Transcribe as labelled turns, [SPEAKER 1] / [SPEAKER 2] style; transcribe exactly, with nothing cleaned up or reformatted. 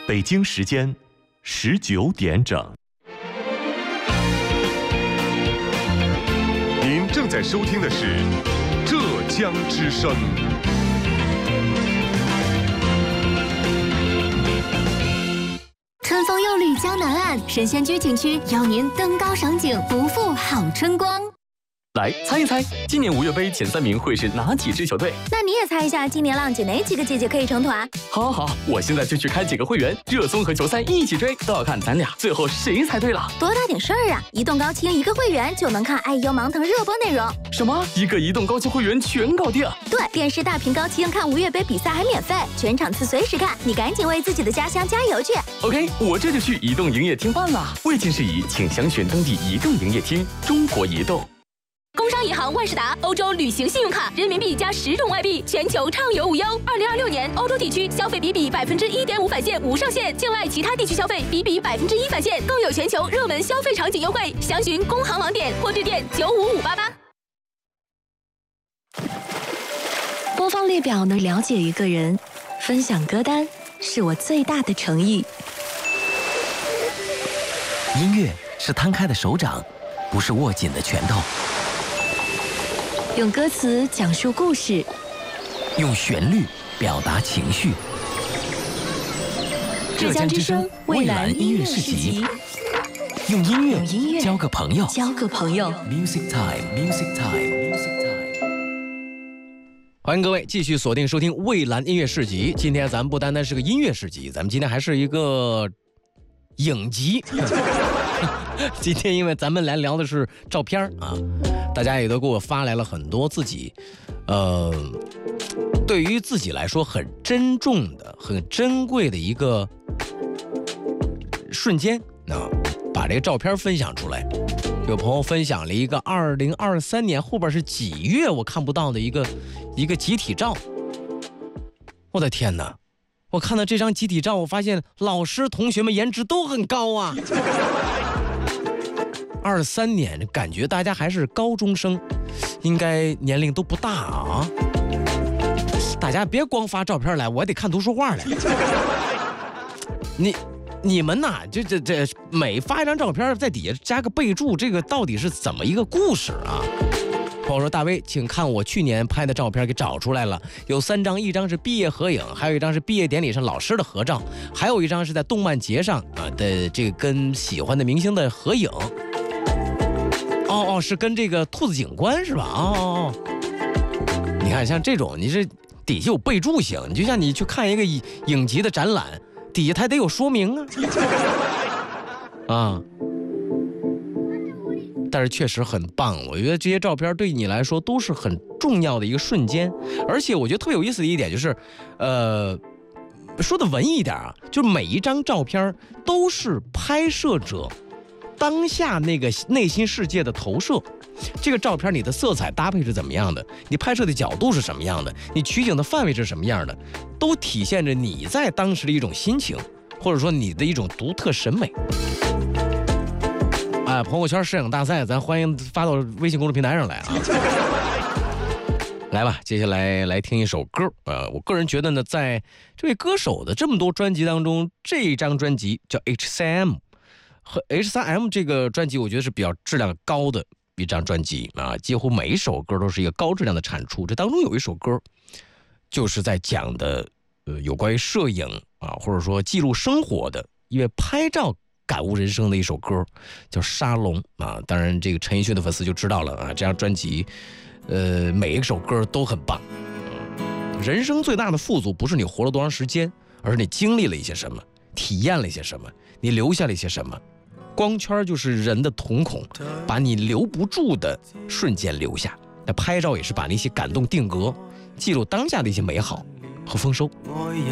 [SPEAKER 1] 北京时间十九点整。
[SPEAKER 2] 您正在收听的是浙江之声。
[SPEAKER 3] 春风又绿江南岸，神仙居景区邀您登高赏景，不负好春光。
[SPEAKER 4] 来猜一猜，今年五月杯前三名会是哪几支球队？
[SPEAKER 3] 那你也猜一下，今年浪姐哪几个姐姐可以成团？
[SPEAKER 4] 好好好，我现在就去开几个会员，热搜和球赛一起追，都要看咱俩最后谁猜对了。
[SPEAKER 3] 多大点事儿啊！移动高清一个会员就能看爱优芒腾热播内容。
[SPEAKER 4] 什么？一个移动高清会员全搞定？
[SPEAKER 3] 对，电视大屏高清看五月杯比赛还免费，全场次随时看，你赶紧为自己的家乡加油去。
[SPEAKER 4] OK， 我这就去移动营业厅办了。未经事宜，请详询当地移动营业厅。中国移动。
[SPEAKER 5] 工商银行万事达欧洲旅行信用卡，人民币加十种外币，全球畅游无忧。二零二六年欧洲地区消费比比百分之一点五返现无上限，境外其他地区消费比比百分之一返现，更有全球热门消费场景优惠。详询工行网点或致电九五五八八。
[SPEAKER 3] 播放列表能了解一个人，分享歌单是我最大的诚意。
[SPEAKER 6] 音乐是摊开的手掌，不是握紧的拳头。
[SPEAKER 3] 用歌词讲述故事，
[SPEAKER 6] 用旋律表达情绪。
[SPEAKER 3] 浙江之声蔚蓝音乐市集，
[SPEAKER 6] 用音乐
[SPEAKER 3] 用音乐
[SPEAKER 6] 交个朋友，
[SPEAKER 3] 交个朋友。
[SPEAKER 6] Music time, music time, music time。
[SPEAKER 7] 欢迎各位继续锁定收听蔚蓝音乐市集。今天咱们不单单是个音乐市集，咱们今天还是一个影集。今天因为咱们来聊的是照片啊，大家也都给我发来了很多自己呃对于自己来说很珍重的很珍贵的一个瞬间啊，把这个照片分享出来。有朋友分享了一个二零二三年后边是几月我看不到的一个一个集体照。我的天哪，我看到这张集体照，我发现老师同学们颜值都很高啊。二三年感觉大家还是高中生，应该年龄都不大啊。大家别光发照片来，我得看图书画来。你你们呐，这这这每发一张照片，在底下加个备注，这个到底是怎么一个故事啊？朋友说：“大威，请看我去年拍的照片，给找出来了，有三张，一张是毕业合影，还有一张是毕业典礼上老师的合照，还有一张是在动漫节上啊的这个跟喜欢的明星的合影。哦哦，是跟这个兔子警官是吧？哦哦哦，你看像这种，你是底下有备注型，你就像你去看一个影集的展览，底下它得有说明啊啊。”但是确实很棒，我觉得这些照片对你来说都是很重要的一个瞬间，而且我觉得特别有意思的一点就是，呃，说的文艺一点啊，就是每一张照片都是拍摄者当下那个内心世界的投射。这个照片你的色彩搭配是怎么样的，你拍摄的角度是什么样的，你取景的范围是什么样的，都体现着你在当时的一种心情，或者说你的一种独特审美。哎，朋友圈摄影大赛，咱欢迎发到微信公众平台上来啊！来吧，接下来来听一首歌。呃，我个人觉得呢，在这位歌手的这么多专辑当中，这张专辑叫 H 三 M 和 H 三 M 这个专辑，我觉得是比较质量高的一张专辑啊，几乎每一首歌都是一个高质量的产出。这当中有一首歌，就是在讲的呃有关于摄影啊，或者说记录生活的，因为拍照感悟人生的一首歌，叫《沙龙》啊。当然，这个陈奕迅的粉丝就知道了啊。这张专辑，呃，每一首歌都很棒。人生最大的富足，不是你活了多长时间，而是你经历了一些什么，体验了一些什么，你留下了一些什么。光圈就是人的瞳孔，把你留不住的瞬间留下。那拍照也是把那些感动定格，记录当下的一些美好和丰收。